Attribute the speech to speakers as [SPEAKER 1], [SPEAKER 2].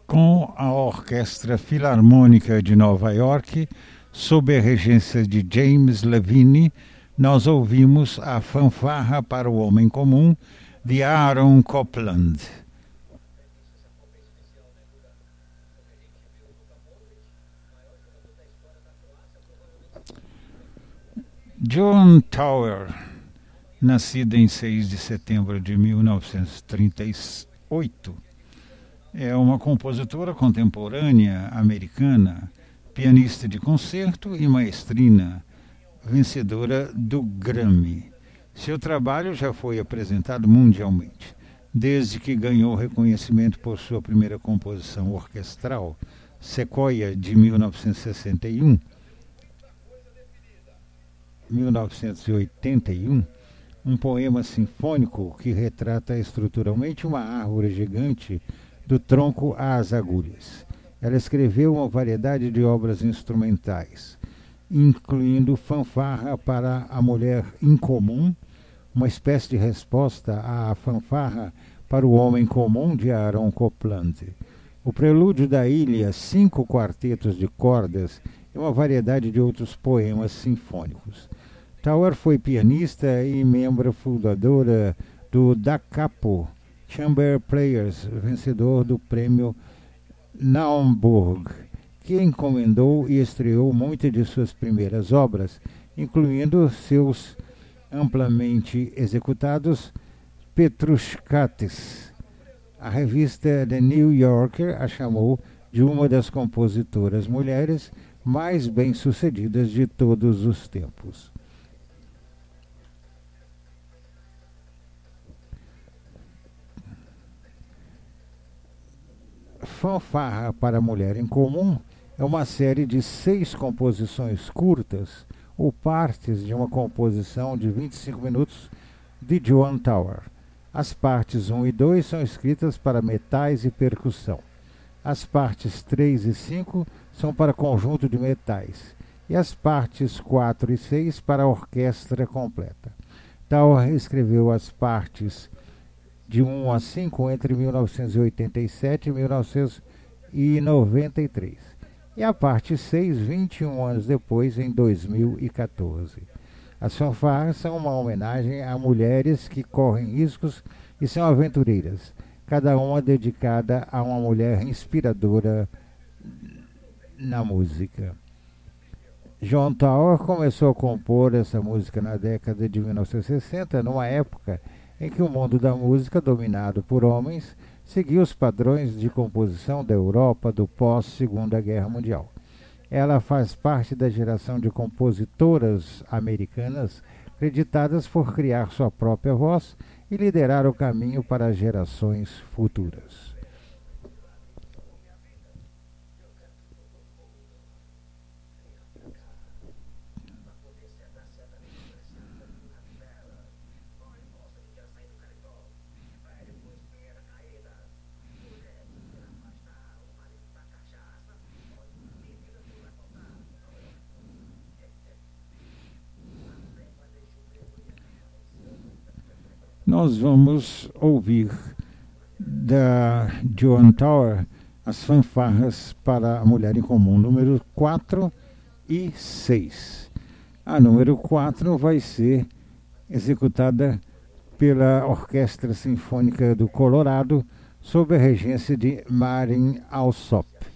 [SPEAKER 1] com a Orquestra Filarmônica de Nova York, sob a regência de James Levine, nós ouvimos a Fanfarra para o Homem Comum, de Aaron Copland. Joan Tower, nascida em 6 de setembro de 1938, é uma compositora contemporânea americana, pianista de concerto e maestrina, vencedora do Grammy. Seu trabalho já foi apresentado mundialmente, desde que ganhou reconhecimento por sua primeira composição orquestral, Sequoia, de 1981, um poema sinfônico que retrata estruturalmente uma árvore gigante do tronco às agulhas. Ela escreveu uma variedade de obras instrumentais, incluindo Fanfarra para a Mulher Incomum, uma espécie de resposta à Fanfarra para o Homem Comum de Aaron Copland, o Prelúdio da Ilha, 5 quartetos de cordas e uma variedade de outros poemas sinfônicos. Tower foi pianista e membro fundadora do Da Capo Chamber Players, vencedor do prêmio Naumburg, que encomendou e estreou muitas de suas primeiras obras, incluindo seus amplamente executados Petrushkates. A revista The New Yorker a chamou de uma das compositoras mulheres mais bem-sucedidas de todos os tempos. Fanfarra para a Mulher Incomum é uma série de 6 composições curtas ou partes de uma composição de 25 minutos de Joan Tower. As partes 1 e 2 são escritas para metais e percussão. As partes 3 e 5 são para conjunto de metais. E as partes 4 e 6 para a orquestra completa. Tower escreveu as partes de 1 a 5 entre 1987 e 1993. E a parte 6, 21 anos depois, em 2014. As fanfarras são uma homenagem a mulheres que correm riscos e são aventureiras, cada uma dedicada a uma mulher inspiradora na música. Joan Tower começou a compor essa música na década de 1960, numa época em que o mundo da música, dominado por homens, seguia os padrões de composição da Europa do pós-Segunda Guerra Mundial. Ela faz parte da geração de compositoras americanas creditadas por criar sua própria voz e liderar o caminho para as gerações futuras. Nós vamos ouvir da Joan Tower as fanfarras para a Mulher Incomum, número 4 e 6. A número 4 vai ser executada pela Orquestra Sinfônica do Colorado, sob a regência de Marin Alsop.